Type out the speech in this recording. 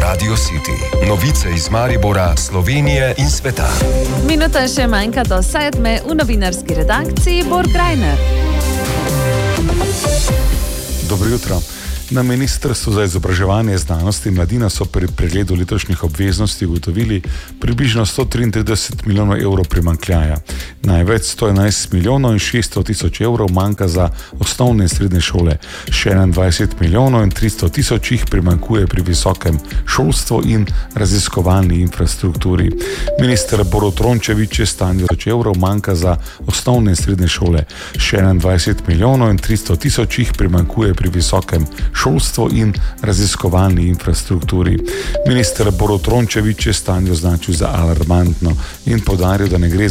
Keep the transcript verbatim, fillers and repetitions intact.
Radio City. Novice iz Maribora, Slovenije in sveta. Minuta še manjka do sedme, v novinarski redakciji Bor Krajner. Dobro jutro. Na Ministrstvu za izobraževanje, znanost in mladina so pri pregledu letošnjih obveznosti ugotovili približno sto triintrideset milijonov evrov primanjkljaja. Največ sto enajst milijonov in šeststo tisoč evrov manjka za osnovne in srednje šole. Še enaindvajset milijonov in tristo tisoč jih primanjkuje pri visokem šolstvu in raziskovalni infrastrukturi. Minister Borut Rončević je stanje tisoč evrov manjka za osnovne in srednje šole. Še enaindvajset milijonov in tristo tisoč jih primanjkuje pri visokem šolstvo in raziskovalni infrastrukturi. Minister Borut Rončević je stanje označil za alarmantno in poudaril, da ne gre